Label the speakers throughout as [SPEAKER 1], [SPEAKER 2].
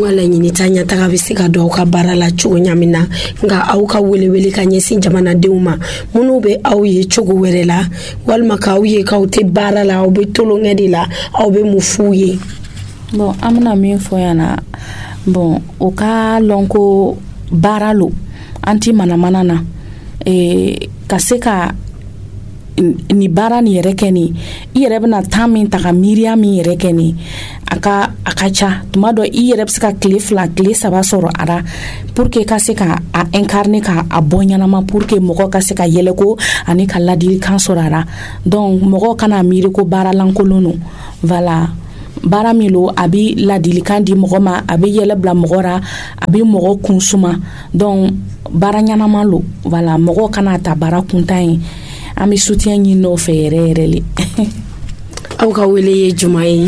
[SPEAKER 1] Anw ka laɲini ta ɲɛtaga bɛ se ka dɔw ka baara la cogo ɲamin na nka aw ka welewele ka ɲɛsin jamanadenw ma minnu bɛ aw ye cogo wɛrɛ la walima k'aw ye k'aw tɛ baara la aw bɛ tolonkɛ de la aw bɛ mun f'u ye.
[SPEAKER 2] Bon an bɛna min fɔ yan na bon o ka lɔn ko baara lo an ti manamana na ka se ka ni baara ni yɛrɛ kɛ ni I yɛrɛ bɛna temps min ta ka miiriya min yɛrɛ kɛ ni a ka ca tuma dɔ I yɛrɛ bɛ se ka tile 2 tile 3 sɔrɔ a la pour que ka se ka a incarner ka a bɔ ɲanama pour que mɔgɔ ka se ka yɛlɛko ani ka ladilikan sɔrɔ a la donc mɔgɔ kana miiri ko baara lankolon no voilà baara min lo a bɛ ladilikan di mɔgɔ ma a bɛ yɛlɛ bila mɔgɔ ra a bɛ mɔgɔ kunsuma donc baara ɲanama lo voilà mɔgɔ kana ta baara kuntan ye an bɛ soutien ɲini n'o fɛ yɛrɛ yɛrɛ le.
[SPEAKER 1] Aw ka wele ye juma ye?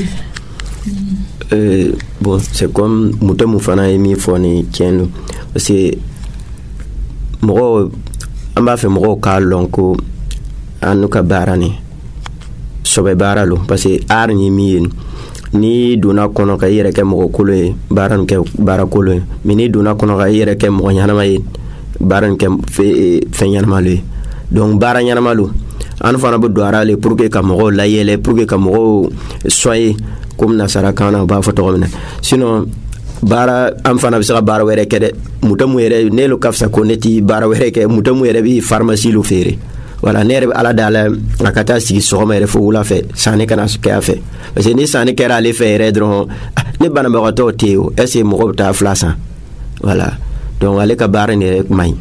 [SPEAKER 3] Bon c'est comme Mutamu fana ye min fɔ ni tiɲɛ don parce que mɔgɔ an b'a fɛ mɔgɔw k'a lɔn ko an n'u ka baara ni sɔbɛ baara lo parce que art ni min ye ni donna kɔnɔ ka I yɛrɛ kɛ mɔgɔ kolon ye baara nin kɛ baara kolon ye mais ni donna kɔnɔ ka I yɛrɛ kɛ mɔgɔ ɲanama ye baara nin kɛ fɛn ɲanama lo ye donc baara ɲanama lo an fana bɛ don ara le pour que ka mɔgɔw layɛlɛ pour que ka mɔgɔw soyer comme nasara kan na b'a fɔ tɔgɔ min na sinon baara an fana bɛ se ka baara wɛrɛ kɛ dɛ Mutamu yɛrɛ ne lo ka fisa ko ne ti baara wɛrɛ kɛ Mutamu yɛrɛ bɛ pharmacie lo feere voilà ne yɛrɛ bɛ ala dala a ka taa sigi sɔgɔma yɛrɛ fo wula fɛ sanni kana kɛ a fɛ parce que ni sanni kɛra ale fɛ yɛrɛ dɔrɔn ne banabagatɔw tɛ yen o est ce que mɔgɔ bɛ taa fila san voilà donc ale ka baara ni yɛrɛ man ɲi.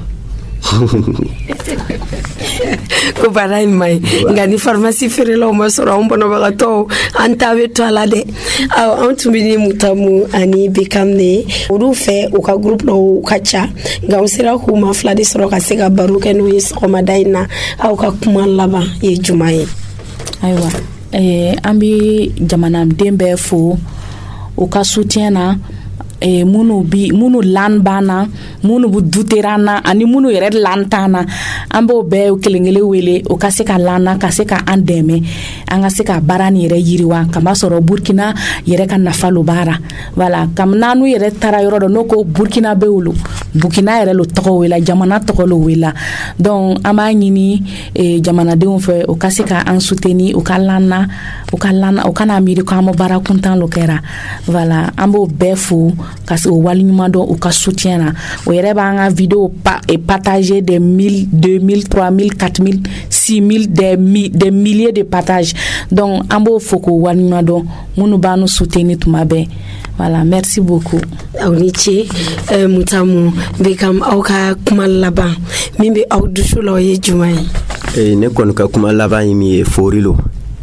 [SPEAKER 1] Ko baara in man ɲi nka ni pharmacie feerelaw ma sɔrɔ anw banabagatɔw an ta bɛ to a la dɛ. Anw tun bɛ ni Mutamu ani Bekam ne olu fɛ u ka groupe dɔw ka ca nka u sera k'u ma fila de sɔrɔ ka se ka baro kɛ n'u ye sɔgɔmada in na aw ka kuma laban ye juma ye?
[SPEAKER 2] Ayiwa an bɛ jamanaden bɛɛ fo u ka soutien na munu lan bana munu bu duterana ani munu yɛrɛ lan tana an b'o bɛɛ kelenkelen wele o ka se ka lana ka se ka an dɛmɛ an ka se ka baara ni yɛrɛ yiriwa kama sɔrɔ Burkina yɛrɛ ka nafa lo baara voilà kam nanu yɛrɛ tara yɔrɔ dɔ no ko Burkina bɛ wolo Burkina yɛrɛ lo tɔgɔ wela jamana tɔgɔ lo wela donc an b'a ɲini jamanadenw fɛ o ka se ka an soutenir o ka lana o kana miiri ko an bɛ baara kuntan lo kɛra voilà an b'o bɛɛ fo ka se o wali ɲuman dɔn u ka soutien na o yɛrɛ b'an ka vidéo partager des 1000 2000 3000 4000 6000 des milliers de partages donc an b'o fo k'o wali ɲuman dɔn minnu b'an nu soutenir tuma bɛɛ voilà merci beaucoup.
[SPEAKER 1] Aw ni ce Mutamu Bekam aw ka kuma laban min bɛ aw dusu la o ye juma ye?
[SPEAKER 3] Ne kɔni ka kuma laban ye min ye fori lo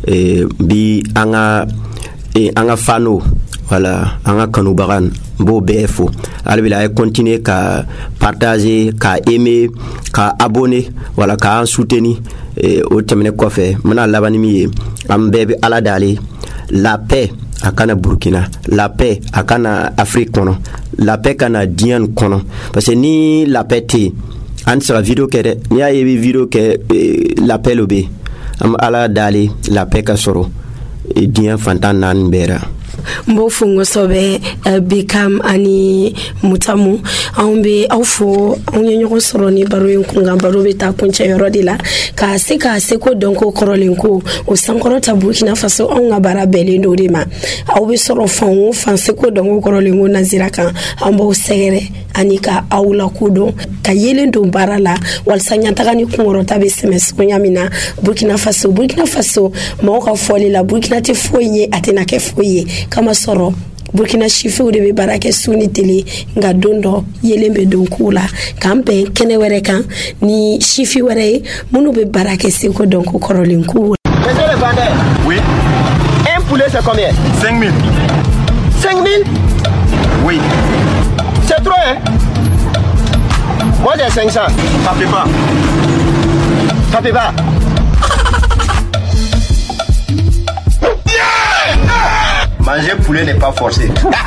[SPEAKER 3] bi an ka fano voilà an ka kanubaga b'o bɛɛ fo hali bi a ye continuer ka partager ka aimer ka abonner voilà ka an soutenir o tɛmɛnen kɔfɛ n bɛna laban ni min ye an bɛɛ bɛ ala dale la paix a kana Burkina la paix a kana Afrique kɔnɔ la paix kana diɲɛ kɔnɔ parce que ni la paix tɛ an tɛ se ka vidéo kɛ dɛ n'i y'a ye i bɛ vidéo kɛ la paix lo bɛ an bɛ ala dale la paix ka sɔrɔ diɲɛ fantan naani bɛɛ la.
[SPEAKER 1] Mbo fungo sobe Bekam ani Mutamu anw be aw fo anw ye ɲɔgɔn sɔrɔ ni baro in kunkan baro bɛ taa kuncɛ yɔrɔ de la ka se ko dɔn ko kɔrɔlen ko o sankɔrɔ ta Burkina Faso anw ka baara bɛɛlen do de ma aw bɛ sɔrɔ fan o fan se ko dɔn ko kɔrɔlen ko nazira kan an b'aw sɛgɛrɛ ani ka aw la kodɔn ka yelen don baara la walasa ɲataga ni kunkɔrɔta bɛ sɛmɛ sogoɲa min na Burkina Faso mɔgɔw ka fɔli la Burkina tɛ foyi ye a tɛna kɛ foyi ye kama sɔrɔ Burkina sifiw de bɛ baara kɛ su ni tele nka don dɔ yelen bɛ don k'u la k'an bɛn kɛnɛ wɛrɛ kan ni sifi wɛrɛ ye minnu bɛ baara kɛ seko dɔn ko kɔrɔlen k'u.
[SPEAKER 4] Monsieur le vendeur, oui. Un poulet c'est combien? 5 000. 5 000? Oui. C'est trop hein? Moi j'ai 500. Ça fait pas. Ça fait pas. Manger poulet n'est pas forcé.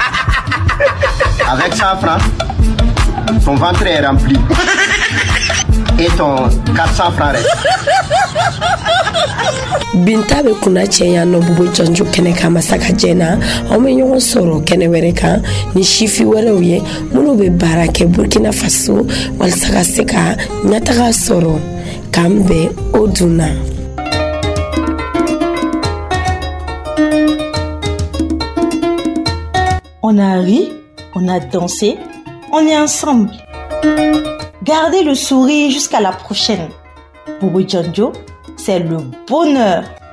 [SPEAKER 4] Avec 100 francs, ton ventre est rempli. Et ton 400 francs reste.
[SPEAKER 1] binta be kuna cɛya nɔ Bobo Janjo kɛnɛ kan masaka jɛna aw bɛ ɲɔgɔn sɔrɔ kɛnɛ wɛrɛ kan ni sifi wɛrɛw ye minnu bɛ baara kɛ Burkina Faso walasa ka se ka ɲɛtaga sɔrɔ k'an bɛn o dunna.
[SPEAKER 5] On a ri, on a dansé, on est ensemble. Gardez le sourire jusqu'à la prochaine. Bobo Janjo, c'est le bonheur.